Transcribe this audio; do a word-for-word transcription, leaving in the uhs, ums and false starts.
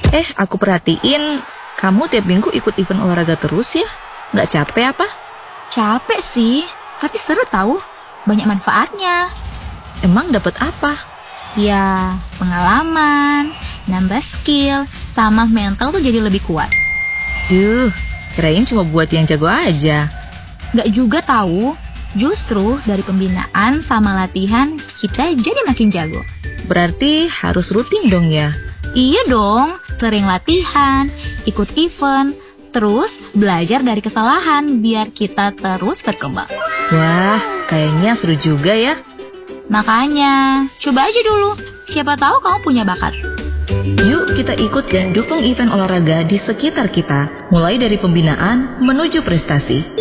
Eh, aku perhatiin kamu tiap minggu ikut event olahraga terus ya? Nggak capek apa? Capek sih, tapi seru tahu. Banyak manfaatnya. Emang dapat apa? Ya, pengalaman, nambah skill, sama mental tuh jadi lebih kuat. Duh, kirain cuma buat yang jago aja. Nggak juga tahu, justru dari pembinaan sama latihan kita jadi makin jago. Berarti harus rutin dong ya? Iya dong, sering latihan, ikut event, terus belajar dari kesalahan biar kita terus berkembang. Wah, kayaknya seru juga ya. Makanya, coba aja dulu, siapa tahu kamu punya bakat. Yuk kita ikut dan dukung event olahraga di sekitar kita, mulai dari pembinaan menuju prestasi.